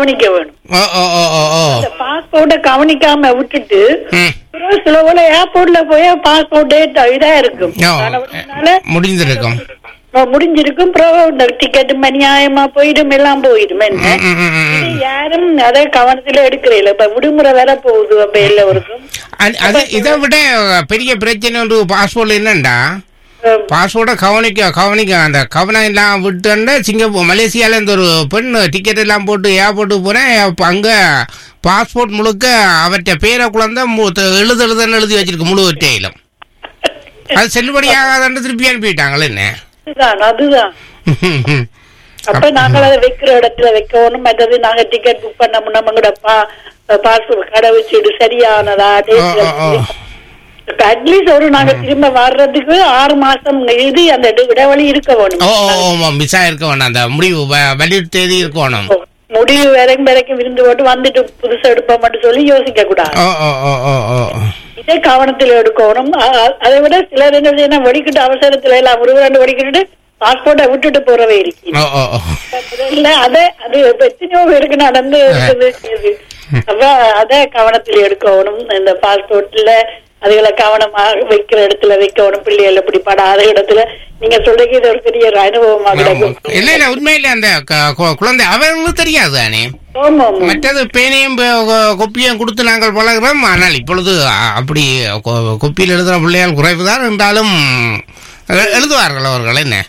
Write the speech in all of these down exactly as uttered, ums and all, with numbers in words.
கவனிக்க வேணும். பாஸ்போர்ட்டை கவனிக்காம விட்டுட்டு சில போல ஏர்போர்ட்ல போய் பாஸ்போர்ட் இதா இருக்கும் முடிஞ்சிருக்கும் முடிஞ்சிருக்கும் டிக்கெட் அநியாயமா போயிடும் எல்லாம் போயிடும். என்ன யாரும் அதை கவனத்துல எடுக்கிறீங்களா? இப்ப விடுமுறை வேற போகுது அப்ப எல்லாருக்கும். இதை விட பெரிய பிரச்சனை ஒரு பாஸ்போர்ட் என்னண்டா பாஸ்போர்ட்டை கவனிக்க கவனிக்க அந்த கவனம் எல்லாம் விட்டு சிங்கப்பூர் மலேசியால இந்த ஒரு பெண் டிக்கெட் எல்லாம் போட்டு ஏர்போர்ட்டுக்கு போனேன். அங்க பாஸ்போர்ட் முழுக்க அவற்றை பேரை குழந்தை எழுது எழுதுன்னு எழுதி வச்சிருக்கு முழு ஒற்றையிலும். அது செல்லுபடியாகாத திருப்பி அனுப்பிட்டாங்களே. என்ன அதுதான் அப்ப நாங்கள் அதை வைக்கிற இடத்துல வைக்கணும். மற்றது நாங்க டிக்கெட் புக் பண்ண முன்னோட பாஸ்போர்ட் கடை வச்சுட்டு சரியானதா அட்லீஸ்ட் ஒரு நாங்க திரும்ப வர்றதுக்கு ஆறு மாசம் எழுதி அந்த இடைவெளி இருக்க வேணும். மிஸ் ஆயிருக்க வேணும். அந்த முடிவு வலியுறு தேதி இருக்கணும். முடிவு வரைக்கும் வரைக்கும் விருந்து போட்டு வந்துட்டு புதுசா எடுப்போம் மட்டும் சொல்லி யோசிக்க கூடாது. இதே கவனத்துல எடுக்கணும். அதை விட சிலர் என்ன செய்யணும் வெடிக்கிட்டு அவசரத்துல எல்லாம் ஒரு ரெண்டு வெடிக்கிட்டு பாஸ்போர்ட்டை விட்டுட்டு போறவே இருக்கு. இல்ல அதே அது எத்தனையோ பேருக்கு நடந்து இருக்குது. அப்ப அதை கவனத்துல எடுக்கணும். இந்த பாஸ்போர்ட்ல அதுகளை கவனமா வைக்கிற இடத்துல வைக்கணும். பிள்ளைகள் எப்படி படாத இடத்துல நீங்க சொல்றீங்க. இது ஒரு பெரிய அனுபவமா கிடைக்கும். இல்ல இல்ல உண்மையில அந்த குழந்தை அவங்களுக்கு தெரியாது தானே. மற்றது பேனையும் கொப்பியும் கொடுத்து நாங்கள் பழகிறோம். ஆனால் இப்பொழுது அப்படி கொப்பியில் எழுதுற பிள்ளைகள் குறைவுதான் என்றாலும் எழுதுவார்கள் அவர்கள். என்ன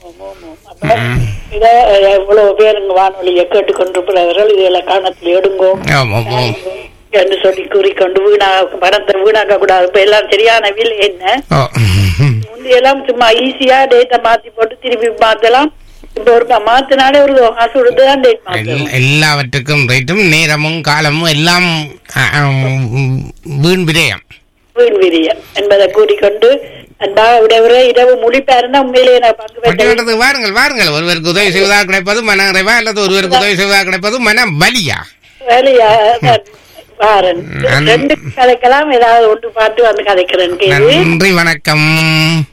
இத எவ்வளவு பேர் வானொலியை கேட்டுக்கொண்டிருப்பவர்கள் இதெல்லாம் காரணத்தில் எடுங்கோ என்று சொல்லி கூறிக்கொண்டு வீணா பணத்தை வீணாக்க கூடாது. இப்ப எல்லாம் சரியான விலை என்ன முந்தையெல்லாம் சும்மா ஈஸியா டேட்டா மாத்தி போட்டு திருப்பி மாத்தலாம். இப்ப ஒரு மாத்தினாலே ஒரு காசு கொடுத்துதான் டேட் மாத்தலாம். எல்லாவற்றுக்கும் ரேட்டும் நேரமும் காலமும் எல்லாம் வீண் விரயம் வீண் விரயம் என்பதை கூறிக்கொண்டு அன்பாக விடவிட இரவு முடிப்பாருன்னா உண்மையிலேயே நான் பங்கு வாருங்கள் வாருங்கள். ஒருவருக்கு உதவி செய்வதாக கிடைப்பது மன நிறைவா அல்லது ஒருவருக்கு உதவி செய்வதாக கிடைப்பது மன வலியா வேலையா ரெண்டு கதைக்கலாம். ஏதாவது ஒன்று பார்த்து வந்து கதைக்கிறேன். நன்றி வணக்கம்.